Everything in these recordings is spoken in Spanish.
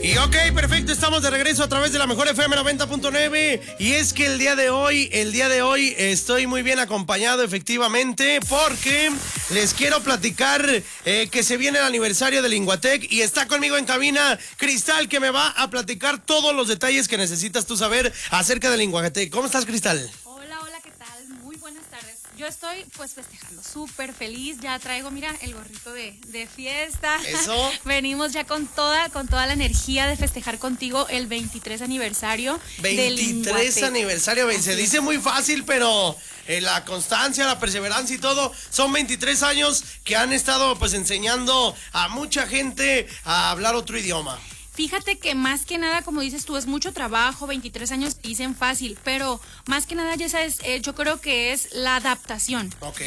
Y ok, perfecto, estamos de regreso a través de la mejor FM 90.9 y es que el día de hoy estoy muy bien acompañado efectivamente porque les quiero platicar que se viene el aniversario de Linguatec y está conmigo en cabina Cristal que me va a platicar todos los detalles que necesitas tú saber acerca de Linguatec. ¿Cómo estás, Cristal? Hola, ¿qué tal? Muy buenas tardes. Yo estoy pues festejando, súper feliz, ya traigo, mira, el gorrito de fiesta. Eso. Venimos ya con toda la energía de festejar contigo el 23 aniversario 23 aniversario, se dice muy fácil, pero la constancia, la perseverancia y todo, son 23 años que han estado pues enseñando a mucha gente a hablar otro idioma. Fíjate que más que nada, como dices tú, es mucho trabajo, 23 años dicen fácil, pero más que nada, ya sabes, yo creo que es la adaptación. Ok.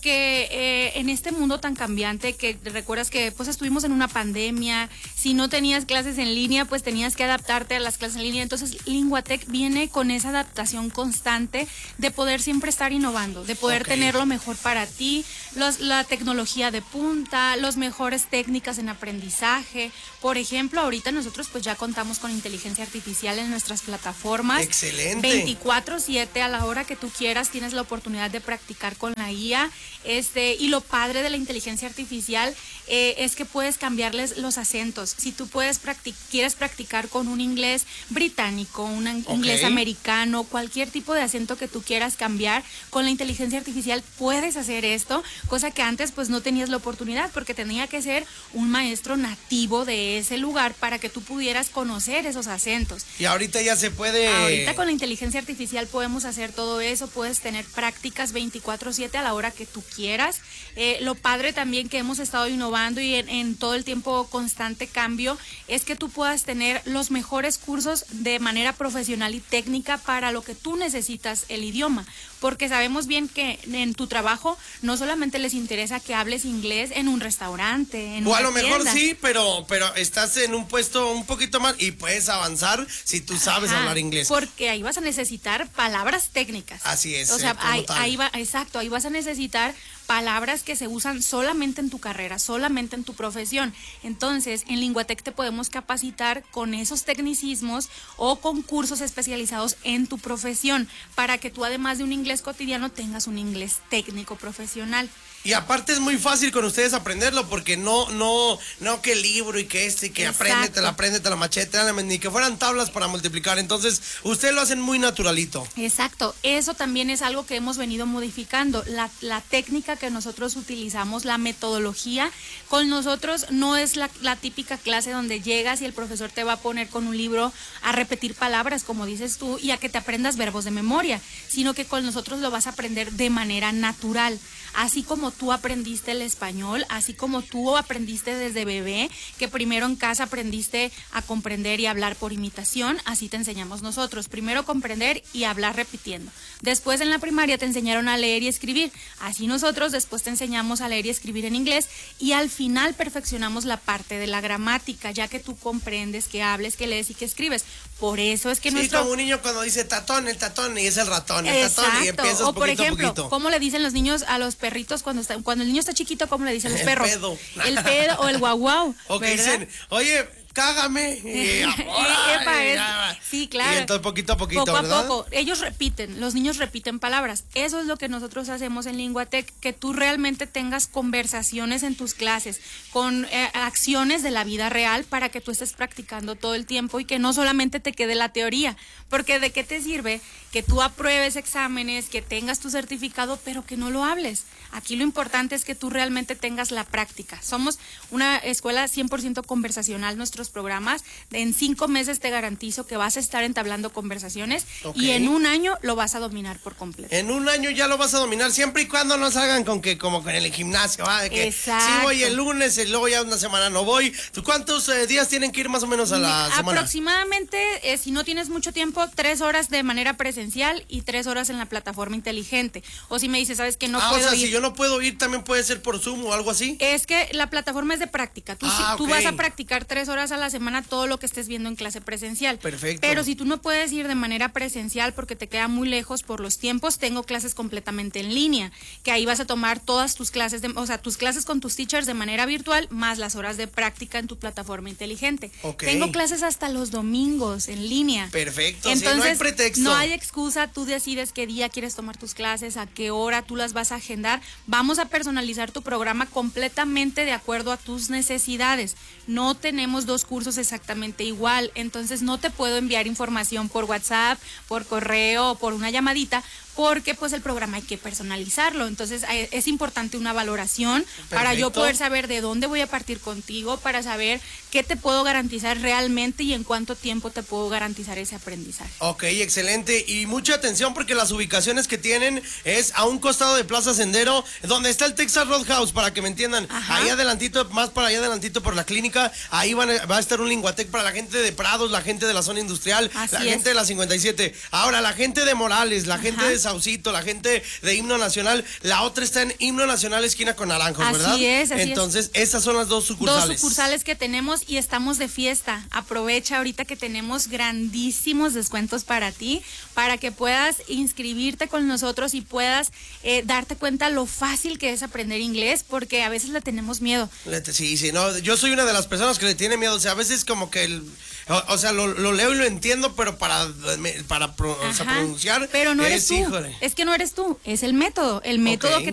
Porque en este mundo tan cambiante, que recuerdas que pues estuvimos en una pandemia, si no tenías clases en línea, pues tenías que adaptarte a las clases en línea. Entonces, Linguatec viene con esa adaptación constante de poder siempre estar innovando, de poder tener lo mejor para ti, la tecnología de punta, las mejores técnicas en aprendizaje. Por ejemplo, ahorita nosotros pues ya contamos con inteligencia artificial en nuestras plataformas. Excelente. 24/7 a la hora que tú quieras tienes la oportunidad de practicar con la IA. Y lo padre de la inteligencia artificial es que puedes cambiarles los acentos. Si tú quieres practicar con un inglés británico, un inglés americano, cualquier tipo de acento que tú quieras cambiar, con la inteligencia artificial puedes hacer esto, cosa que antes pues no tenías la oportunidad porque tenía que ser un maestro nativo de ese lugar para que tú pudieras conocer esos acentos. Y ahorita ya se puede... Ahorita con la inteligencia artificial podemos hacer todo eso, puedes tener prácticas 24/7 a la hora que tú quieras. Lo padre también que hemos estado innovando y en todo el tiempo constante cambio es que tú puedas tener los mejores cursos de manera profesional y técnica para lo que tú necesitas el idioma, porque sabemos bien que en tu trabajo no solamente les interesa que hables inglés en un restaurante, en o una a lo mejor tienda. sí, pero estás en un puesto un poquito más y puedes avanzar si tú sabes hablar inglés. Porque ahí vas a necesitar palabras técnicas. Así es. O sea, ahí vas a necesitar palabras que se usan solamente en tu carrera, solamente en tu profesión. Entonces, en Linguatec te podemos capacitar con esos tecnicismos o con cursos especializados en tu profesión, para que tú, además de un inglés cotidiano, tengas un inglés técnico profesional. Y aparte es muy fácil con ustedes aprenderlo porque no que el libro y que y que apréndetela machete, ni que fueran tablas para multiplicar. Entonces, ustedes lo hacen muy naturalito. Exacto, eso también es algo que hemos venido modificando, la técnica que nosotros utilizamos, la metodología. Con nosotros no es la típica clase donde llegas y el profesor te va a poner con un libro a repetir palabras, como dices tú, y a que te aprendas verbos de memoria, sino que con nosotros lo vas a aprender de manera natural. Así como tú aprendiste el español, así como tú aprendiste desde bebé, que primero en casa aprendiste a comprender y hablar por imitación, así te enseñamos nosotros. Primero comprender y hablar repitiendo. Después en la primaria te enseñaron a leer y escribir. Así nosotros después te enseñamos a leer y escribir en inglés y al final perfeccionamos la parte de la gramática, ya que tú comprendes que hables, que lees y que escribes. Por eso es que como un niño cuando dice tatón, el tatón y es el ratón, el Exacto. tatón y empiezas o por ejemplo, poquito. ¿cómo le dicen los niños a los perritos cuando el niño está chiquito? ¿Cómo le dicen los perros? El pedo o el guau guau. O que dicen, oye, cágame. Sí, claro. Y entonces poquito a poquito, poco ¿verdad? a poco. Ellos repiten, los niños repiten palabras. Eso es lo que nosotros hacemos en Linguatec, que tú realmente tengas conversaciones en tus clases, con acciones de la vida real para que tú estés practicando todo el tiempo y que no solamente te quede la teoría. Porque ¿de qué te sirve que tú apruebes exámenes, que tengas tu certificado, pero que no lo hables? Aquí lo importante es que tú realmente tengas la práctica. Somos una escuela 100% conversacional, nuestros programas. En 5 meses te garantizo que vas a estar entablando conversaciones y en un año lo vas a dominar por completo. En un año ya lo vas a dominar, siempre y cuando no salgan con que como con el gimnasio, de que sí voy el lunes y luego ya una semana no voy. ¿Cuántos días tienen que ir más o menos a la semana? Aproximadamente, si no tienes mucho tiempo, 3 horas de manera presencial y 3 horas en la plataforma inteligente. O si me dices, ¿sabes que no puedo ir? O sea, si yo no puedo ir, también puede ser por Zoom o algo así. Es que la plataforma es de práctica. Tú vas a practicar 3 horas a la semana todo lo que estés viendo en clase presencial. Perfecto. Pero si tú no puedes ir de manera presencial porque te queda muy lejos por los tiempos, tengo clases completamente en línea, que ahí vas a tomar todas tus clases, tus clases con tus teachers de manera virtual, más las horas de práctica en tu plataforma inteligente. Okay. Tengo clases hasta los domingos en línea. Perfecto. Entonces, sí, no hay pretexto. No hay excusa, tú decides qué día quieres tomar tus clases, a qué hora tú las vas a agendar. Vamos a personalizar tu programa completamente de acuerdo a tus necesidades. No tenemos 2 cursos exactamente igual, entonces no te puedo enviar información por WhatsApp, por correo o por una llamadita, porque pues el programa hay que personalizarlo. Entonces es importante una valoración. Perfecto. Para yo poder saber de dónde voy a partir contigo, para saber qué te puedo garantizar realmente y en cuánto tiempo te puedo garantizar ese aprendizaje. Ok, excelente. Y mucha atención porque las ubicaciones que tienen es a un costado de Plaza Sendero, donde está el Texas Roadhouse, para que me entiendan. Ajá. Ahí adelantito, más para allá adelantito por la clínica, ahí va a estar un Linguatec para la gente de Prados, la gente de la zona industrial, gente de la 57. Ahora, la gente de Morales, la gente de Saucito, la gente de Himno Nacional, la otra está en Himno Nacional esquina con Naranjos, ¿verdad? Así es. Entonces, esas son las 2 sucursales. 2 sucursales que tenemos y estamos de fiesta. Aprovecha ahorita que tenemos grandísimos descuentos para ti, para que puedas inscribirte con nosotros y puedas darte cuenta lo fácil que es aprender inglés, porque a veces le tenemos miedo. Sí, no, yo soy una de las personas que le tiene miedo, o sea, a veces como que lo leo y lo entiendo, pero para pronunciar. Pero no eres tú. Híjole. Es que no eres tú, es el método que